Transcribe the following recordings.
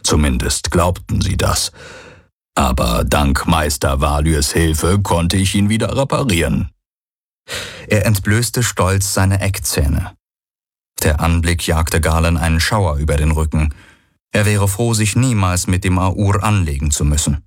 Zumindest glaubten sie das. Aber dank Meister Valyrs Hilfe konnte ich ihn wieder reparieren. Er entblößte stolz seine Eckzähne. Der Anblick jagte Galen einen Schauer über den Rücken. Er wäre froh, sich niemals mit dem Aur anlegen zu müssen.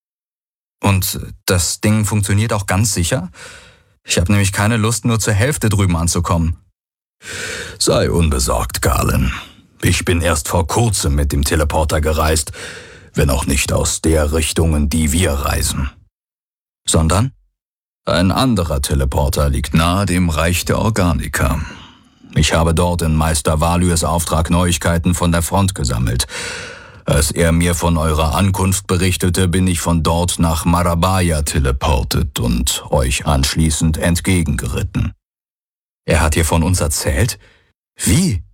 Und das Ding funktioniert auch ganz sicher? Ich habe nämlich keine Lust, nur zur Hälfte drüben anzukommen. Sei unbesorgt, Galen. Ich bin erst vor kurzem mit dem Teleporter gereist, wenn auch nicht aus der Richtung, in die wir reisen. Sondern? Ein anderer Teleporter liegt nahe dem Reich der Organiker. Ich habe dort in Meister Valyrs Auftrag Neuigkeiten von der Front gesammelt. Als er mir von eurer Ankunft berichtete, bin ich von dort nach Marabaya teleportet und euch anschließend entgegengeritten. Er hat dir von uns erzählt? Wie?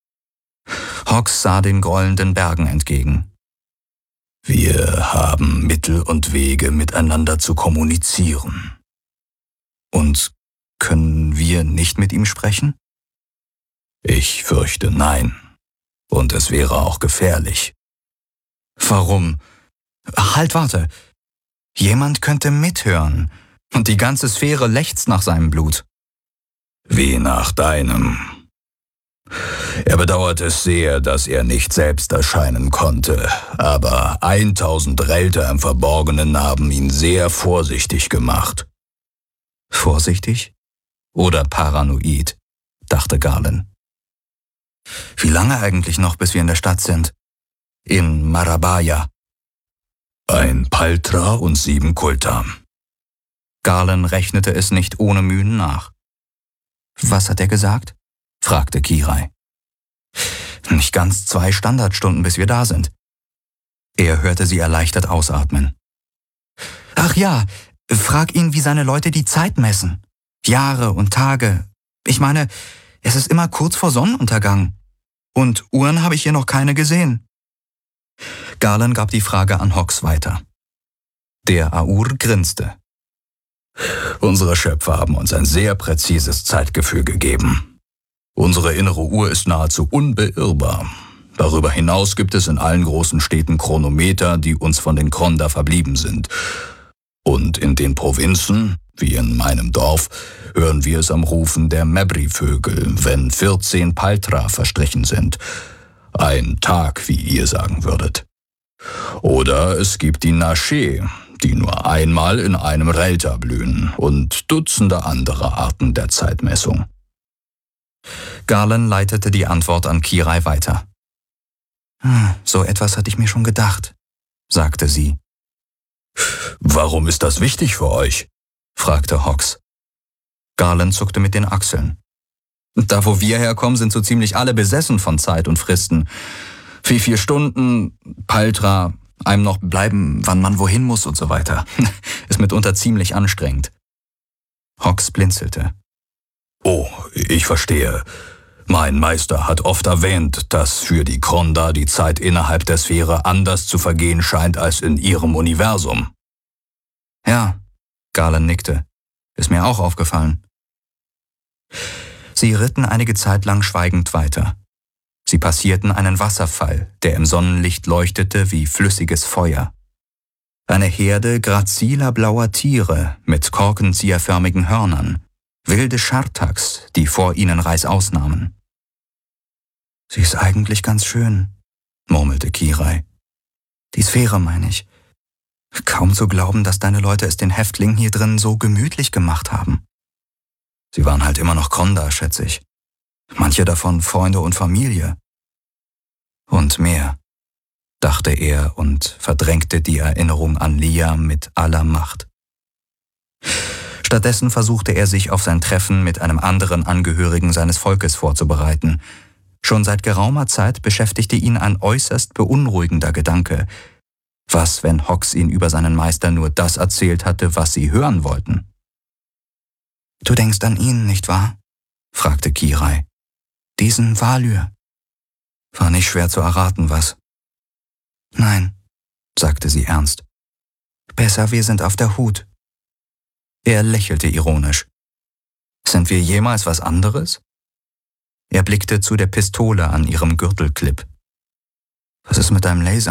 Hox sah den grollenden Bergen entgegen. Wir haben Mittel und Wege, miteinander zu kommunizieren. Und können wir nicht mit ihm sprechen? Ich fürchte nein. Und es wäre auch gefährlich. Warum? Halt, warte. Jemand könnte mithören. Und die ganze Sphäre lechzt nach seinem Blut. Wie nach deinem. Er bedauert es sehr, dass er nicht selbst erscheinen konnte, aber 1000 Relter im Verborgenen haben ihn sehr vorsichtig gemacht. Vorsichtig? Oder paranoid, dachte Galen. Wie lange eigentlich noch, bis wir in der Stadt sind? In Marabaya. 1 Paltra und 7 Kulta. Galen rechnete es nicht ohne Mühen nach. Was hat er gesagt? Fragte Kirai. Nicht ganz 2 Standardstunden, bis wir da sind. Er hörte sie erleichtert ausatmen. Ach ja, frag ihn, wie seine Leute die Zeit messen. Jahre und Tage. Ich meine, es ist immer kurz vor Sonnenuntergang. Und Uhren habe ich hier noch keine gesehen. Galen gab die Frage an Hox weiter. Der Aur grinste. Unsere Schöpfer haben uns ein sehr präzises Zeitgefühl gegeben. Unsere innere Uhr ist nahezu unbeirrbar. Darüber hinaus gibt es in allen großen Städten Chronometer, die uns von den Kronda verblieben sind. Und in den Provinzen, wie in meinem Dorf, hören wir es am Rufen der Mebri-Vögel, wenn 14 Paltra verstrichen sind. Ein Tag, wie ihr sagen würdet. Oder es gibt die Naschee, die nur einmal in einem Relta blühen, und Dutzende andere Arten der Zeitmessung. Galen leitete die Antwort an Kirai weiter. So etwas hatte ich mir schon gedacht, sagte sie. Warum ist das wichtig für euch? Fragte Hox. Galen zuckte mit den Achseln. Da, wo wir herkommen, sind so ziemlich alle besessen von Zeit und Fristen. Wie 4 Stunden, Paltra, einem noch bleiben, wann man wohin muss und so weiter. Ist mitunter ziemlich anstrengend. Hox blinzelte. Oh, ich verstehe. Mein Meister hat oft erwähnt, dass für die Kronda die Zeit innerhalb der Sphäre anders zu vergehen scheint als in ihrem Universum. Ja, Galen nickte. Ist mir auch aufgefallen. Sie ritten einige Zeit lang schweigend weiter. Sie passierten einen Wasserfall, der im Sonnenlicht leuchtete wie flüssiges Feuer. Eine Herde graziler blauer Tiere mit korkenzieherförmigen Hörnern, wilde Schartaks, die vor ihnen reißaus nahmen. Sie ist eigentlich ganz schön, murmelte Kirai. Die Sphäre, meine ich. Kaum zu glauben, dass deine Leute es den Häftlingen hier drin so gemütlich gemacht haben. Sie waren halt immer noch Kronda, schätze ich. Manche davon Freunde und Familie. Und mehr, dachte er und verdrängte die Erinnerung an Lia mit aller Macht. Stattdessen versuchte er sich auf sein Treffen mit einem anderen Angehörigen seines Volkes vorzubereiten. Schon seit geraumer Zeit beschäftigte ihn ein äußerst beunruhigender Gedanke. Was, wenn Hox ihn über seinen Meister nur das erzählt hatte, was sie hören wollten? »Du denkst an ihn, nicht wahr?« fragte Kirai. »Diesen Valyr?« War nicht schwer zu erraten, was? »Nein«, sagte sie ernst. »Besser, wir sind auf der Hut.« Er lächelte ironisch. »Sind wir jemals was anderes?« Er blickte zu der Pistole an ihrem Gürtelclip. »Was ist mit deinem Laser?«